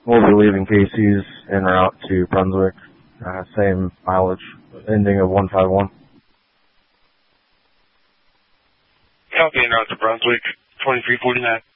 We'll be leaving Casey's en route to Brunswick. Same mileage, ending of 151. Copy, en route to Brunswick, 2349.